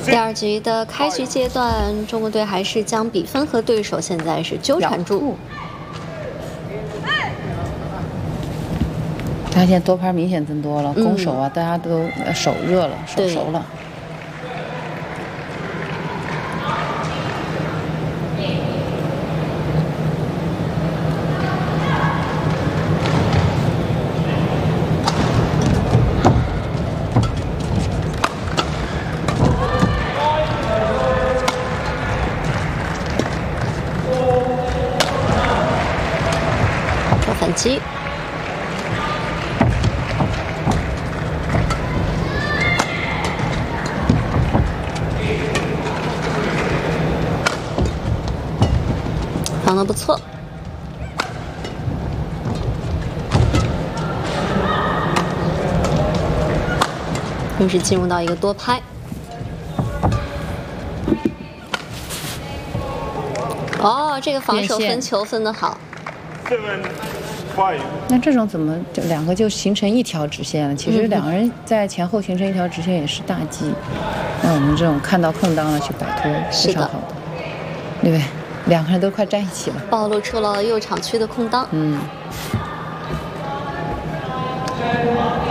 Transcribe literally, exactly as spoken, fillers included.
第二局的开局阶段，中国队还是将比分和对手现在是纠缠住。 他现在多拍明显增多了，攻守啊，大家都手热了，手熟了。 做反击。 防得不错，又是进入到一个多拍。哦，这个防守分球分得好。 那这种怎么就两个就形成一条直线了？其实两个人在前后形成一条直线也是大忌。那我们这种看到空当了去摆脱，非常好的，对不对？ 两个人都快站一起了， 暴露出了右场区的空当。 嗯。